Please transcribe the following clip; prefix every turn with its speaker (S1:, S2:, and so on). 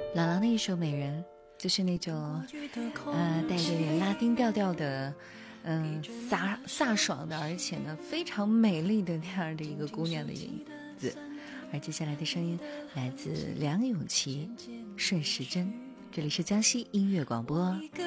S1: 郎朗的一首《美人》，就是那种带着点拉丁调调的飒爽的，而且呢非常美丽的那样的一个姑娘的影子。而接下来的声音来自梁咏琪、顺时针，这里是江西音乐广播。